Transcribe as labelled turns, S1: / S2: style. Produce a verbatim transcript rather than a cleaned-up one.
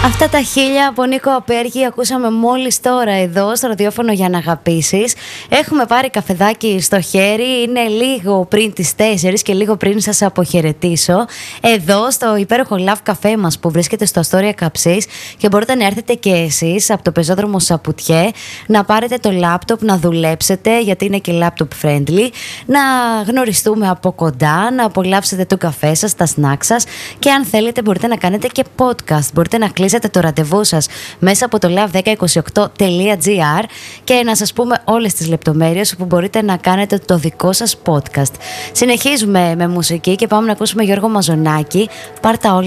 S1: Αυτά τα χίλια από Νίκο Απέργη ακούσαμε μόλις τώρα εδώ στο ραδιόφωνο για να αγαπήσεις. Έχουμε πάρει καφεδάκι στο χέρι, είναι λίγο πριν τις τέσσερις και λίγο πριν σας αποχαιρετήσω. Εδώ στο υπέροχο Love Café μας που βρίσκεται στο Αστόρια Καψής, και μπορείτε να έρθετε και εσείς από το πεζόδρομο Σαπουτιέ, να πάρετε το λάπτοπ, να δουλέψετε γιατί είναι και laptop friendly, να γνωριστούμε από κοντά, να απολαύσετε το καφέ σας, τα σνακ σας, και αν θέλετε μπορείτε να κάνετε και podcast. Μπορείτε να κλείσετε το ραντεβού σας μέσα από το λαβ δέκα είκοσι οκτώ τελεία τζι άρ και να σας πούμε όλες τις λεπτομέρειες όπου μπορείτε να κάνετε το δικό σας podcast. Συνεχίζουμε με μουσική και πάμε να ακούσουμε Γιώργο Μαζονάκη. Πάρτα όλα